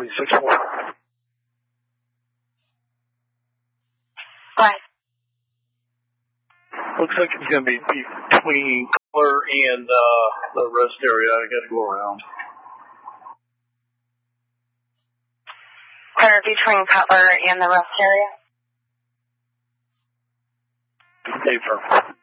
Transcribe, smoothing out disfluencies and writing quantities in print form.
26-4. Right. Looks like it's going to be between Cutler and the rest area. I got to go around. Clear between Cutler and the rest area. Okay, perfect.